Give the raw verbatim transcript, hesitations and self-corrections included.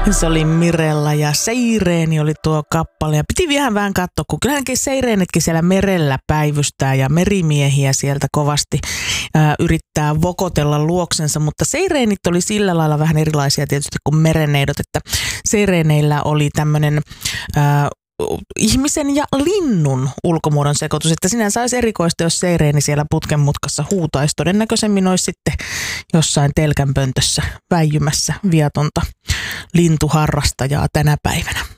Se oli Mirella ja Seireeni oli tuo kappale. Ja piti vähän vähän katsoa, kun kyllähänkin Seireenitkin siellä merellä päivystää ja merimiehiä sieltä kovasti ää, yrittää vokotella luoksensa. Mutta Seireenit oli sillä lailla vähän erilaisia tietysti kuin mereneidot, että Seireeneillä oli tämmöinen ihmisen ja linnun ulkomuodon sekoitus, että sinänsä olisi erikoista, jos Seireeni siellä putken mutkassa huutaisi. Todennäköisemmin olisi sitten jossain telkänpöntössä väijymässä viatonta lintuharrastajaa tänä päivänä.